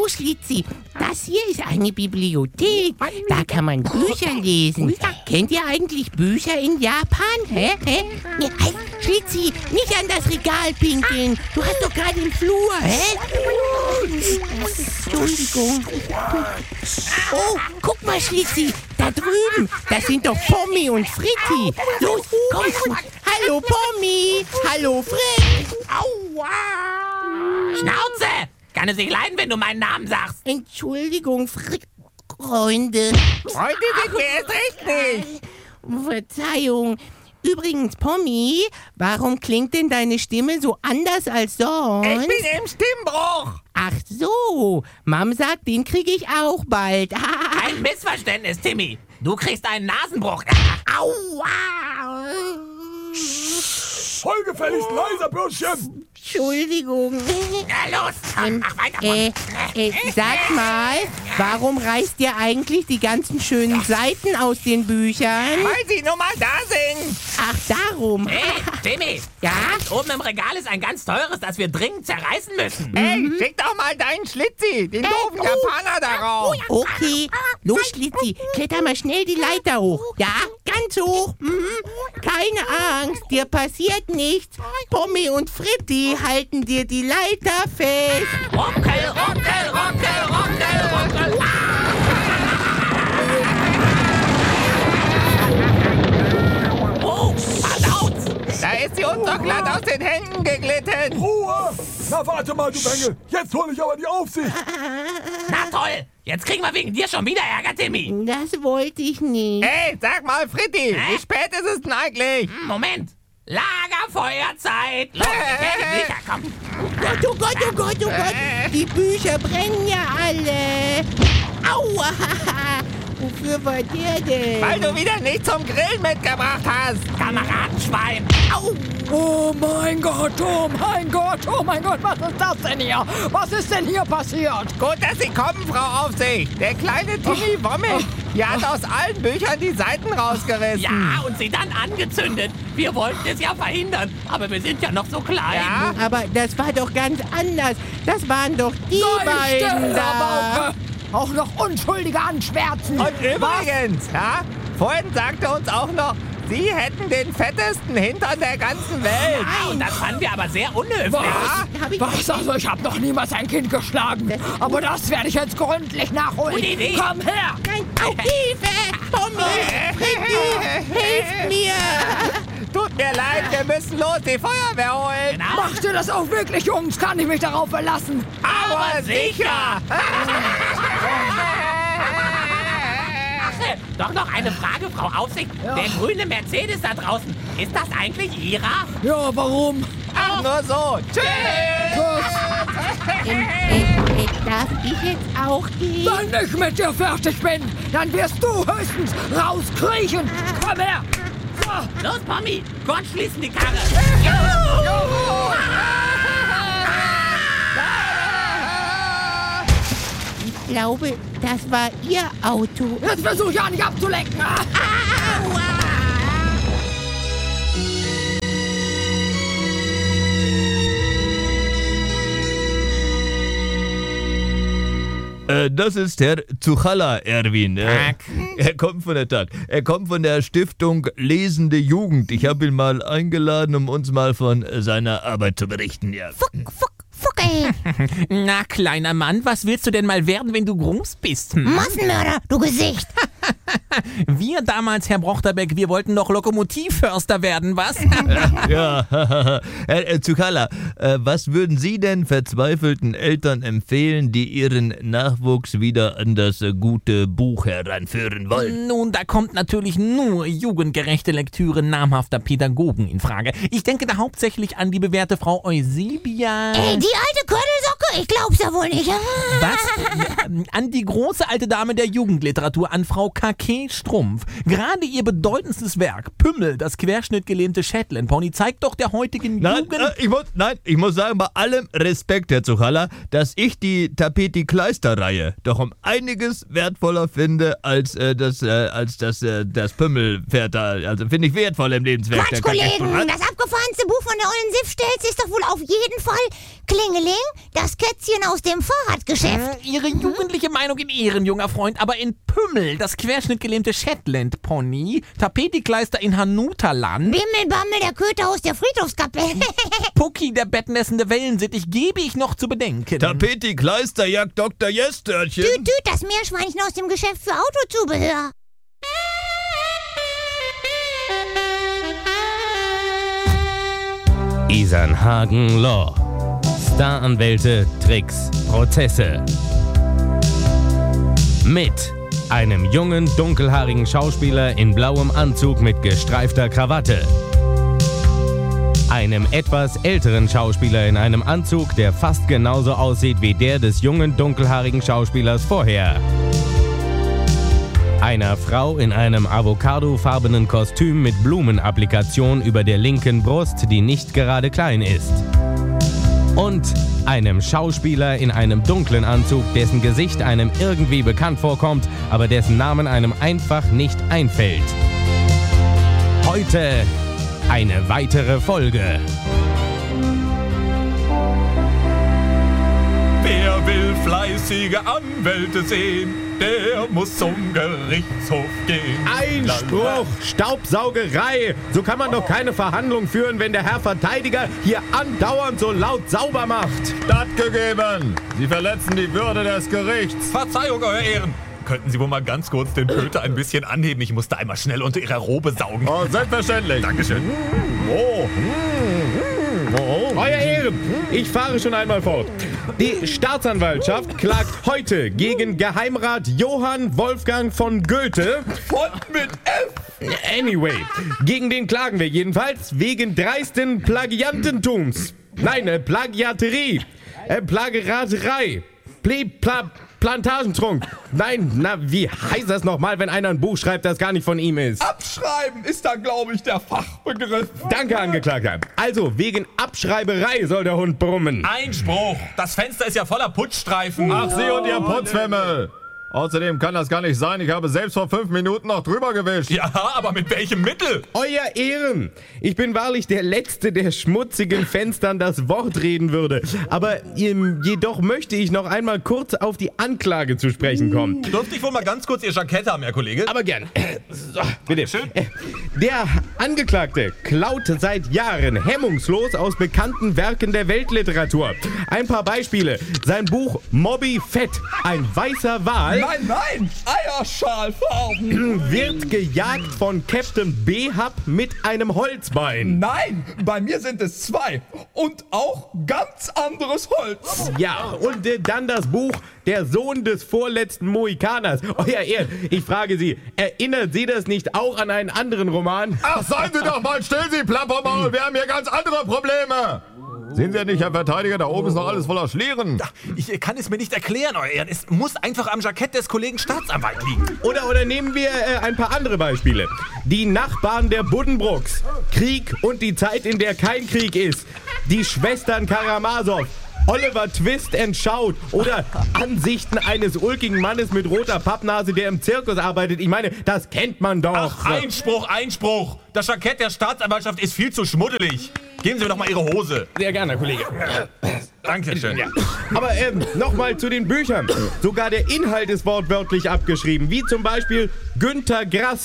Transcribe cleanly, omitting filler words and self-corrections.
So, Schlitzi, das hier ist eine Bibliothek. Da kann man Bücher lesen. Kennt ihr eigentlich Bücher in Japan? Hä? Ja, Schlitzi, nicht an das Regal pinkeln. Du hast doch gerade im Flur, hä? Entschuldigung. Oh, guck mal, Schlitzi, da drüben. Das sind doch Pommi und Fritti. Los, komm. Hallo, Pommi. Hallo, Fritt. Aua! Schnauze! Kann es nicht leiden, wenn du meinen Namen sagst? Entschuldigung, Freunde. Freunde sind wir erst recht nicht. Verzeihung. Übrigens, Pommi, warum klingt denn deine Stimme so anders als sonst? Ich bin im Stimmbruch. Ach so, Mom sagt, den kriege ich auch bald. Ein Missverständnis, Timmy. Du kriegst einen Nasenbruch. Aua! Voll gefälligst leiser, Bürschchen. Entschuldigung. Na los, mach weiter. Sag mal, warum reißt ihr eigentlich die ganzen schönen Seiten aus den Büchern? Weil sie nun mal da sind. Ach, darum. Hey, Timmy. Ja? Oben im Regal ist ein ganz teures, das wir dringend zerreißen müssen. Ey, schick doch mal deinen Schlitzi, den doofen Japaner darauf. Okay, los, Schlitzi, kletter mal schnell die Leiter hoch. Ja, ganz hoch. Keine Angst, dir passiert nichts. Pommi und Fritti halten dir die Leiter fest. Ruckel, ruckel, ruckel, ruckel, ruckel. Oh, verdaut. Da ist sie uns doch glatt aus den Händen geglitten. Ruhe! Na, warte mal, du Bengel. Jetzt hol ich aber die Aufsicht. Na toll. Jetzt kriegen wir wegen dir schon wieder Ärger, Timmy. Das wollte ich nicht. Ey, sag mal, Fritti, wie spät ist es denn eigentlich? Moment. Lagerfeuerzeit. Los, sicher, komm. Oh Gott, oh Gott, oh Gott. Die Bücher brennen ja alle. Aua. Wofür war der denn? Weil du wieder nicht zum Grillen mitgebracht hast. Kameradenschwein. Au. Oh mein Gott, was ist das denn hier? Was ist denn hier passiert? Gut, dass Sie kommen, Frau Aufsicht. Der kleine Timmy Wommel, der hat aus allen Büchern die Seiten rausgerissen. Ja, und sie dann angezündet. Wir wollten es ja verhindern, aber wir sind ja noch so klein. Ja? Aber das war doch ganz anders. Das waren doch die beiden da. Auch noch Unschuldige anschwärzen. Und übrigens, ja, vorhin sagte uns auch noch, Sie hätten den fettesten Hintern der ganzen Welt. Ah, und das fanden wir aber sehr unhöflich. Was? Also ich habe noch niemals ein Kind geschlagen. Aber das werde ich jetzt gründlich nachholen. Gute Idee. Komm her! Nein, au, Hilfe! Pommi, Fritti, hilf mir! Tut mir leid, wir müssen los die Feuerwehr holen. Genau. Macht ihr das auch wirklich, Jungs? Kann ich mich darauf verlassen? Aber sicher. Doch noch eine Frage, Frau Aufsicht. Ja. Der grüne Mercedes da draußen, ist das eigentlich Ihrer? Ja, warum? Ach, nur so. Tschüss. Darf ich jetzt auch gehen? Wenn ich mit dir fertig bin, dann wirst du höchstens rauskriechen. Komm her! So. Los, Pommi, Gott schließen die Karre. Ich glaube, das war Ihr Auto. Jetzt versuch ja nicht abzulenken. Das ist Herr Zuchalla, Erwin. Tag. Er kommt von der Stiftung Lesende Jugend. Ich habe ihn mal eingeladen, um uns mal von seiner Arbeit zu berichten. Ja. Fucke! Na, kleiner Mann, was willst du denn mal werden, wenn du groß bist? Massenmörder, du Gesicht! Wir damals, Herr Brochterbeck, wir wollten doch Lokomotivförster werden, was? Ja, Herr Zuchalla, was würden Sie denn verzweifelten Eltern empfehlen, die ihren Nachwuchs wieder an das gute Buch heranführen wollen? Nun, da kommt natürlich nur jugendgerechte Lektüre namhafter Pädagogen in Frage. Ich denke da hauptsächlich an die bewährte Frau Eusebia. Ey, die alte Körnelsocke, ich glaub's ja wohl nicht. Was? An die große alte Dame der Jugendliteratur, an Frau K.K. Strumpf. Gerade ihr bedeutendstes Werk, Pümmel, das querschnittgelähmte Shetland-Pony, zeigt doch der heutigen Jugend... Ich muss sagen, bei allem Respekt, Herr Zuchalla, dass ich die Tapeti-Kleister-Reihe doch um einiges wertvoller finde als das Pümmelpferd da. Also finde ich wertvoll im Lebenswerk. Quatsch, Kollegen, das abgefahrenste Buch von der ollen Sif-Stelz ist doch wohl auf jeden Fall Klingeling, das Schätzchen aus dem Fahrradgeschäft. Ihre jugendliche Meinung in Ehren, junger Freund, aber in Pümmel, das querschnittgelähmte Shetland-Pony, Tapetikleister in Hanutaland, Bimmelbammel, der Köter aus der Friedhofskapelle. Pucki, der bettnässende Wellensittich, gebe ich noch zu bedenken. Tapeti Kleister jagt Dr. Jestörtchen. Düt, das Meerschweinchen aus dem Geschäft für Autozubehör. Isernhagen Law. Staranwälte, Tricks, Prozesse. Mit einem jungen, dunkelhaarigen Schauspieler in blauem Anzug mit gestreifter Krawatte. Einem etwas älteren Schauspieler in einem Anzug, der fast genauso aussieht wie der des jungen, dunkelhaarigen Schauspielers vorher. Einer Frau in einem avocadofarbenen Kostüm mit Blumenapplikation über der linken Brust, die nicht gerade klein ist. Und einem Schauspieler in einem dunklen Anzug, dessen Gesicht einem irgendwie bekannt vorkommt, aber dessen Namen einem einfach nicht einfällt. Heute eine weitere Folge. Wer will fleißige Anwälte sehen, der muss zum Gerichtshof gehen. Einspruch! Staubsaugerei! So kann man doch keine Verhandlung führen, wenn der Herr Verteidiger hier andauernd so laut sauber macht. Stattgegeben. Sie verletzen die Würde des Gerichts. Verzeihung, Euer Ehren. Könnten Sie wohl mal ganz kurz den Köter ein bisschen anheben? Ich musste einmal schnell unter Ihrer Robe saugen. Oh, selbstverständlich. Dankeschön. Euer Ehren, ich fahre schon einmal fort. Die Staatsanwaltschaft klagt heute gegen Geheimrat Johann Wolfgang von Goethe. Mit F. Anyway, gegen den klagen wir jedenfalls wegen dreisten Plagiantentums. Nein, Plagiaterie. Plageraterei. Plantagentrunk. Nein, wie heißt das nochmal, wenn einer ein Buch schreibt, das gar nicht von ihm ist? Abschreiben ist da, glaube ich, der Fachbegriff. Danke, Angeklagter. Also, wegen Abschreiberei soll der Hund brummen. Einspruch. Das Fenster ist ja voller Putzstreifen. Ach, Sie und Ihr Putzfimmel. Außerdem kann das gar nicht sein. Ich habe selbst vor 5 Minuten noch drüber gewischt. Ja, aber mit welchem Mittel? Euer Ehren, ich bin wahrlich der Letzte, der schmutzigen Fenstern das Wort reden würde. Aber jedoch möchte ich noch einmal kurz auf die Anklage zu sprechen kommen. Dürfte ich wohl mal ganz kurz Ihr Jackett haben, Herr Kollege? Aber gern. So, bitte. Schön. Der Angeklagte klaut seit Jahren hemmungslos aus bekannten Werken der Weltliteratur. Ein paar Beispiele. Sein Buch Moby Fett, ein weißer Wal, Nein, Eierschalfarben. wird gejagt von Captain Behab mit einem Holzbein. Nein, bei mir sind es 2 und auch ganz anderes Holz. Ja, und dann das Buch Der Sohn des vorletzten Mohikaners. Euer Ehren, ich frage Sie, erinnert Sie das nicht auch an einen anderen Roman? Ach, seien Sie doch mal still, Sie Plappermaul. Wir haben hier ganz andere Probleme. Sehen Sie ja nicht, Herr Verteidiger, da oben ist noch alles voller Schlieren. Ich kann es mir nicht erklären, Euer Ehren. Es muss einfach am Jackett des Kollegen Staatsanwalt liegen. Oder nehmen wir ein paar andere Beispiele. Die Nachbarn der Buddenbrooks. Krieg und die Zeit, in der kein Krieg ist. Die Schwestern Karamasow. Oliver Twist entschaut. Oder Ansichten eines ulkigen Mannes mit roter Pappnase, der im Zirkus arbeitet. Ich meine, das kennt man doch. Ach, Einspruch. Das Jackett der Staatsanwaltschaft ist viel zu schmuddelig. Geben Sie mir doch mal Ihre Hose. Sehr gerne, Herr Kollege. Dankeschön. Ja. Aber nochmal zu den Büchern. Sogar der Inhalt ist wortwörtlich abgeschrieben. Wie zum Beispiel Günter Grass,